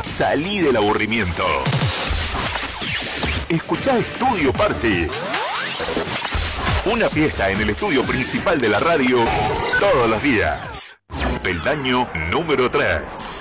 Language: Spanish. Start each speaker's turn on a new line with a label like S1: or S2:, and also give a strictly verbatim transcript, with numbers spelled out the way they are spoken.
S1: Salí del aburrimiento. Escuchá Estudio Party. Una fiesta en el estudio principal de la radio todos los días. Peldaño número tres.